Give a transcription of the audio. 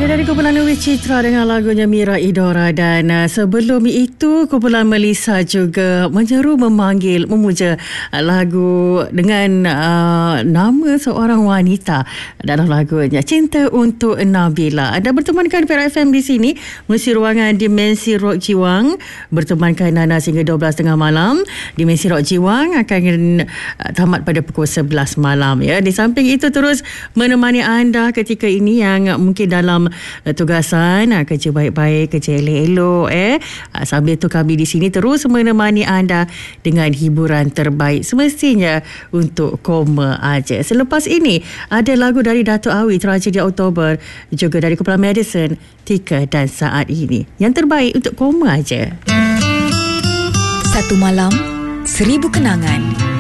Ada dari kumpulan Nuri Citra dengan lagunya Mira Idora, dan sebelum itu kumpulan Melissa juga menyeru, memanggil, memuja lagu dengan nama seorang wanita dalam lagunya, Cinta Untuk Nabila. Anda bertemankan Perak FM di sini, mengisi ruangan Dimensi Rock Jiwang, bertemankan Nana sehingga 12.30 malam. Dimensi Rock Jiwang akan tamat pada pukul 11 malam ya. Di samping itu terus menemani anda ketika ini yang mungkin dalam tugasan, kerja baik-baik, kerja elok-elok sambil tu kami di sini terus menemani anda dengan hiburan terbaik semestinya untuk koma aja. Selepas ini ada lagu dari Dato' Awi, Tragedi Oktober, juga dari kumpulan Madison, Tika dan Saat Ini. Yang terbaik untuk koma aja. Satu malam, 1000 kenangan.